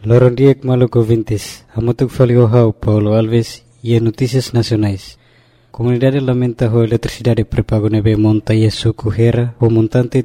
Lorong Diek Maluco Vintes, Hamutuk Faliohau, Paulo Alves e Notícias Nacionais. Comunidade lamenta a eletricidade pré-pago nebe monta e suco Hera o montante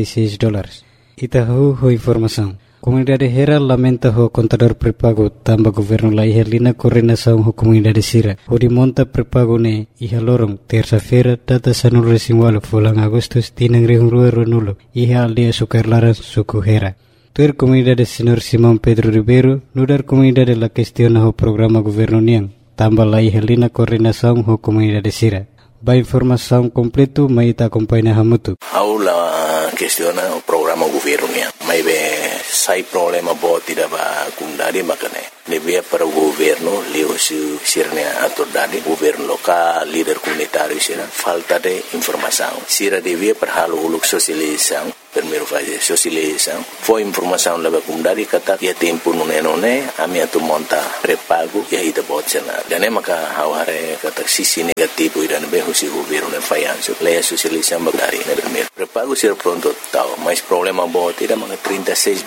$36. Itahu ho informação. Comunidade Hera lamenta o contador pré-pago tamba governo la ihelina coordenação ho comunidade Sira. O de monta pré-pago ne iha lorong terça-feira data sanul resinwalo fulang Agustus tinang rihungrua ronulo iha aldia sukarlaran suco Hera. Tuer comunidade Senhor Simão Pedro Ribeiro nudar comunidade la questiona o programa governo niang tambah la ihelina coordenação ho comunidade Sira. Ba informação completo mai ta acompanha hamutu. Aula questiona o programa governo niang. Mai be sai problema boti da ba kundari makane. Lebih para o governo leo sirnya atordade governo local líder comunitário sira falta de informação. Sira devia para halo uluk sosialização. Primeiro fase sosialização. Foi informação leva kundari kata ya tempo nune ami atu monta pré-pago ya ita botsena. Dan maka haware kata sisi negativo idan be husi governo ne fayanso. Leia sosialização bagari ne primeiro. Pré-pago sira pronto tau, mas problema boti da mga $36.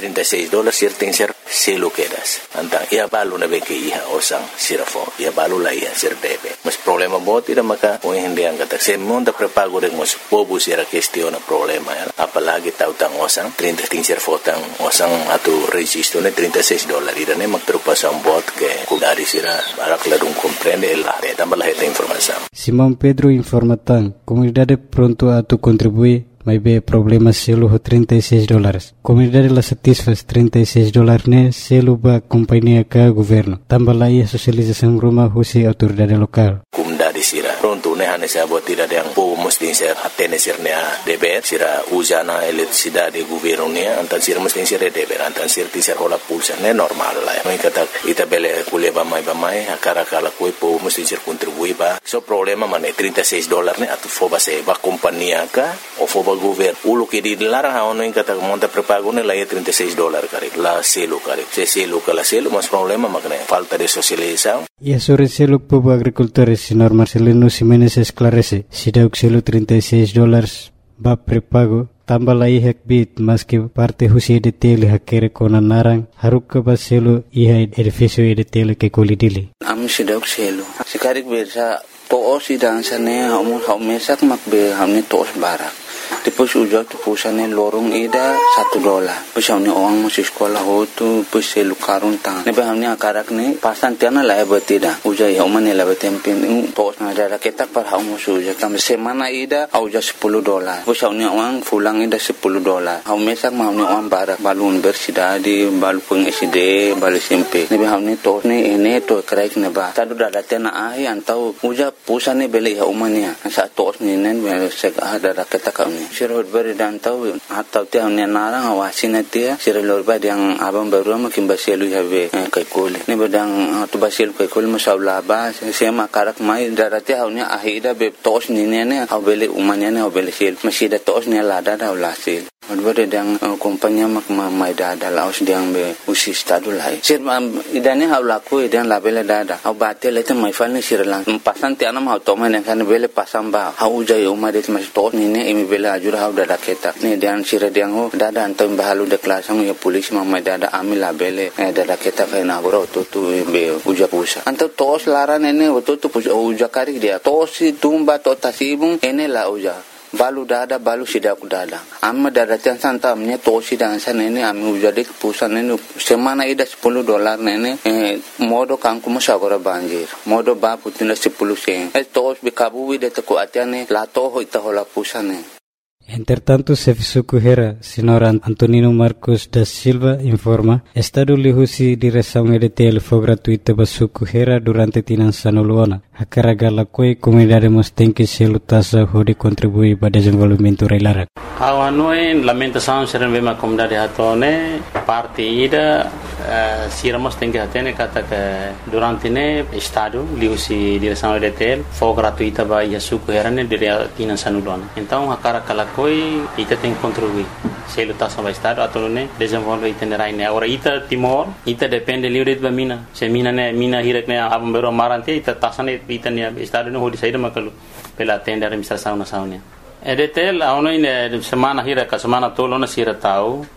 $36 sir tem ser selo quedas. Antang ia balu na beke iha osang sirafo. Ia balu la iha sir debe. Mas problema boti da maka o hindi ang kata se monta pré-pago de mos pobu sira questiona problema ya. Apalagi tahu tang osang 30 sir fotang osang atu registro ne $36 irane magtrupasan bot ke kudari sira barak ladung comprende la tambah la heta informação. Simão Pedro informatan comunidade pronto atu contribui mai be problema selo ho $36. Comunidade la satisfaz $36 ne selo ba companhia ka governo. Tambah la ia sosialização rumah husi autoridade lokal. Comunidade sira pronto ne hane sa bot tidak yang po mesti ser atene sirnya deber sira usana eletricidade governo ne antan sira mesti sira deber antan sira tisar hola pulsa ne normal la. Mai kata ita bele kuleba mai akara kala koi po mesti sir contribui ba. So problema mane $36 ne atu foba se ba companhia ka o foba governo ulo que di larang haono in kata monta pré-pago ne la $36 kare la selo kare se selo kala selo mas problema makne falta de socialização. E sobre selo povo agricultores senhor Marcelino Ximenes esclarece se dá o selo $36 ba pré-pago tambah la ihak bit mas que parte husi de tele hakere kona narang haruk ba selo iha edifício de tele que colidili am sidok selo sikarik bersa to osidang sane mesak makbe hamne tos barak Depois ujak tu pusane lorong ida $1. Pesau ni orang masih sekolah tu peselu karun tang. Nebe hamni akarak ni pasan tiana la betida. Ujak ya umane la betempin tos na ada ketak par hau musu ujak tam semana ida au ujak $10. Pesau ni orang fulang ida $10. Hau mesak mau ni orang barak balun bersida di balu pengiside balu SMP. Nebe hamni tos ni ene to kraik neba. Tadu dada tena ahi antau ujak pusane beli ya umane. Sa tos ni nen sek ada ketak kau ni. Sirot beri dan tahu atau tiang ni narang awasin dia sirot beri yang abang baru makin basilu habe kaikul ni bedang tu basilu kaikul masalah bah saya makarak mai darati haunya ahida be tos ni ne au beli umanya ne au beli sil masih ada tos ni lada dah ulasil Odbere dang kompanya mak mai dada laos diang be usi stadu lai. Sir idane hau laku idan labele dada. Au bate lete mai falne sir lang. Pasan ti anam hau toma ne kan bele pasam ba. Hau jai umade mas to ni ne imi bele ajur hau dada keta. Ne dian sir diang ho dada antam bahalu de klasang ya polis mai dada ami labele dada keta kai na goro to be uja pusa. Anto tos laran ene to uja kari dia. Tosi tumba to tasibung ene la uja. Balu dada balu sidak dada amma dada tiang santa amnya tosi dan sana ini ami ujadik pusan ini semana ida $10 nene modo kangku masagora banjir modo ba putina 10 sen tos bikabu de te ko atiane la to ho ita hola pusane. Entretanto, Serviço Correia, Senhor Antonino Marcos da Silva informa, Estado lihusi direção EDTL foi gratuita para Correia durante Tinançano Luana. A carga la coi comunidade tem que se lutasa de contribuir para o desenvolvimento reilara. A noi lamentação ser uma comunidade atone parte ida siramos tem que atene kata que durante ne Estado lihusi direção EDTL foi gratuita para Correia ne dire Tinançano Luana. Então a carga la coi ita tem que contribuir. Se lutasa para Estado atone desenvolve itinerário ne. Agora ita Timor ita depende livre de mina. Se mina hirek ne abang bero marante ita tasane ita ne Estado no hodi saída makalu pela tenda administração nacional. EDTL a ono semana hirek semana tolo na sira tau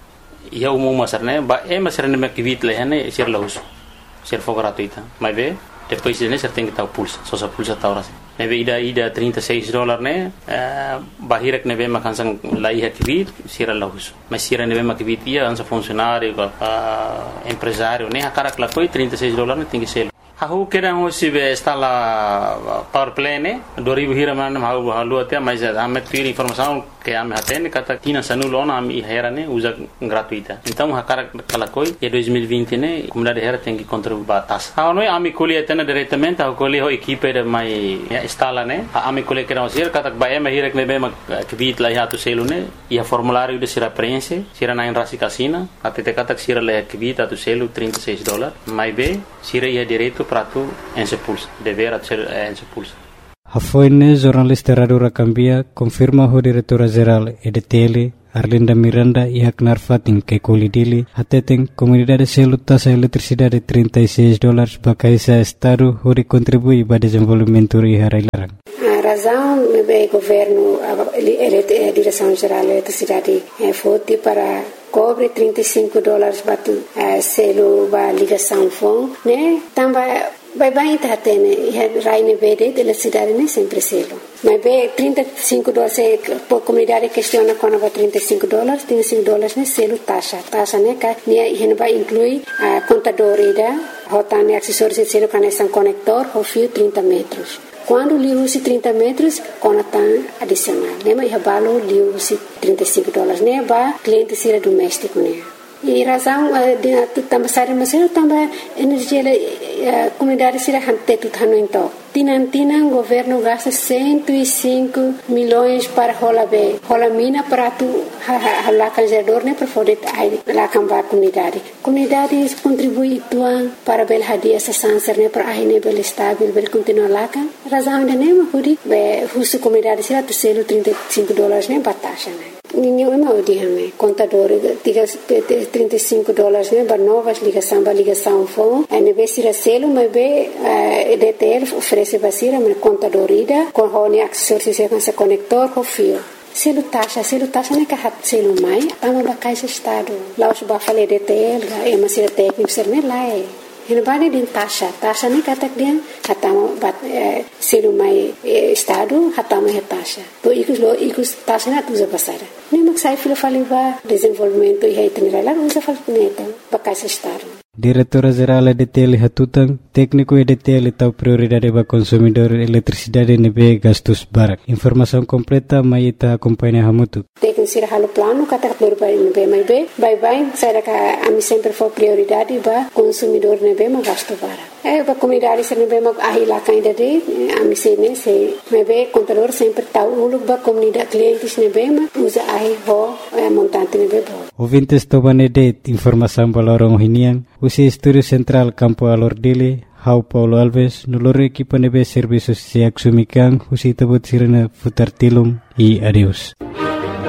ia umum masar né ba masar né makivit lehane sir lahus sir for gratuita mas be depois né sir tem que tal pulsa só sa pulsa tauras nebe ida $36 né bahirek nebe makansang laiha kivit sir lahus mas sir nebe makivit ia ansa funcionário empresário né akara klakoi $36 né tem que ser Aku kira hoje está lá power play né 2000 hiraman halu até mas ame tira informação que ame atende kata tina sanulona ame hera né usa gratuita então hakara kalakoi e 2020 né comunidade hera tem que contribuir batas não é ame colhe atende diretamente a colhe ho equipe de mai instala né ame colhe que não ser kata bae me hira que ne bem que vit lá já tu selo né e a formulário de sira preenche sira na enrasi casina até kata sira lá que vit tu selo $36 mais bem sira ia direito para tu ensepulsa dever ensepulsa. A foine jornalista Radio Rakambia confirma o diretora-geral EDTL Arlinda Miranda e Haknar Fatin que colidili atetem comunidade selo taxa eletricidade $36 bakaisa estado onde contribui para desenvolvimento e harailarang. A razão é o governo, a direção-geral da eletricidade foi para cobre $35 para selo para ligação fone, né? Também vai estar tendo raine verde da cidade nem sempre selo. Mas bem $35 por comunidade questiona quando vai $35 né selo taxa né que né vai incluir a contador ida, rotane acessórios de selo conexão conector, o fio 30 metros. Quando lhe use 30 metros, conectam adicional. Né mas balo lhe use $35 né para cliente sira doméstico né. E razão de também sair mas eu também energia comunidade sira hante tudo hano então Tinan governo gasta 105 milhões para rola mina para tu lá canjador né para poder lá cambar comunidade contribui tuan para bel hadia essa sanser né para aí né bel estável bel continuar lá kan razão de né mas be husu comunidade sira tu selo $35 né batasha né ninguém é mal de hame contador diga $35 né para novas ligação fone é nebe sira selo mas be EDTL oferece basira mas contador ida com hone acessórios com esse conector com fio selo taxa né que hat selo mai tama bacais estado lá os ba fale EDTL é mas sira técnico ser né lá é Hinabani din taxa ni katak dia hatama bat selo mai estado hatama he taxa to ikus taxa na tuza pasara ni maksai filo faliva desenvolvimento e itinerário lá usa falneta bacais estado Diretora-geral EDTL Hatutang, técnico EDTL tahu prioridade para consumidor eletricidade nebe gastos barak. Informação completa mai ita acompanha hamutu. Técnico sira halu plano kata prioridade nebe mai be, bye saya ka ami sempre for prioridade para consumidor nebe ma gasto barak. Para comunidade sira nebe ma ahila kainda de ami sene se nebe contador sempre tahu uluk para comunidade clientes nebe ma usa ahi ho montante nebe bo. Ouvintes tobane de informação balorong hinian. Usi Estúdio Central Campo Alordile, Hau Paulo Alves, nulor equipa nebe serviços se axumikan, usi tabut sirena futar tilum e adeus.